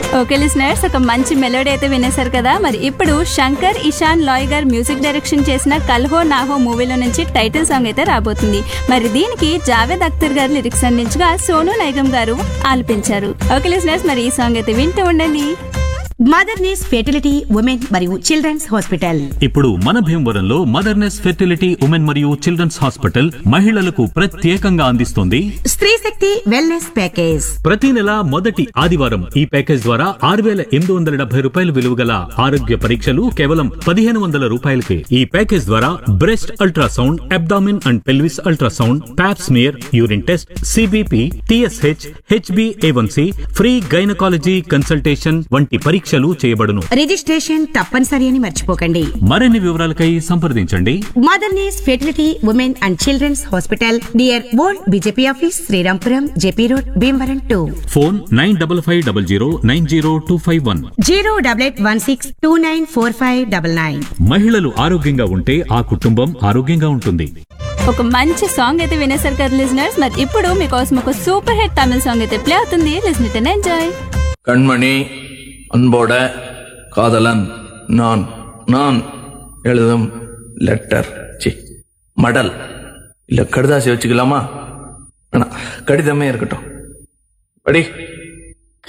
Okay listeners, ఒక మంచి melody అయితే వినేశారు కదా. మరి ఇప్పుడు శంకర్ ఇషాన్ లాయ్ గారు మ్యూజిక్ డైరెక్షన్ చేసిన కల్ హో నా హో మూవీలో నుంచి టైటిల్ సాంగ్ అయితే రాబోతుంది. మరి దీనికి జావేద్ అఖ్తర్ గారు లిరిక్స్ అందించగా సోనూ నిగమ్ గారు ఆలపించారు. ఓకే లిసనర్స్, మరి ఈ సాంగ్ అయితే వింటూ ఉండండి. మదర్నెస్ ఫెర్టిలిటీ ఉమెన్ మరియు చిల్డ్రన్స్ హాస్పిటల్. ఇప్పుడు మన భీమవరంలో మదర్నెస్ ఫెర్టిలిటీ ఉమెన్ మరియు చిల్డ్రన్స్ హాస్పిటల్ మహిళలకు ప్రత్యేకంగా అందిస్తుంది స్త్రీ శక్తి వెల్నెస్ ప్యాకేజ్. ప్రతి నెల మొదటి ఆదివారం ఈ ప్యాకేజ్ ద్వారా 6,870 రూపాయలు విలువ గల ఆరోగ్య పరీక్షలు కేవలం 1,500 రూపాయలకే. ఈ ప్యాకేజ్ ద్వారా breast ultrasound, abdomen and pelvis ultrasound, pop smear, urine test, CBP, TSH, హెచ్బిఏ1సి, free gynaecology consultation వంటి పరీక్షలు చేయబడును. రిజిస్ట్రేషన్ తప్పనిసరి అని మర్చిపోకండి. మరిన్ని వివరాలకై సంప్రదించండి మదర్నెస్ fertility women and children's hospital near old BJP office, Srirampuram, JP road, Bhimavaram 2. Phone 9550090251. 08816294599. మహిళలు ఆరోగ్యంగా ఉంటే ఆ కుటుంబం ఆరోగ్యంగా ఉంటుంది. ఒక మంచి సాంగ్ అయితే వినేశారు కదా లిజనర్స్. మరి ఇప్పుడు మీకోసం ఒక సూపర్ హిట్ తమిళ సాంగ్ అయితే ప్లే అవుతుంది. Listen it and enjoy. கண்மணி அன்போட காதலன் நான் நான் எழுதும் லெட்டர் மடல் இல்ல கடுதாசி வச்சுக்கலாமா? கடிதமே இருக்கட்டும். படி.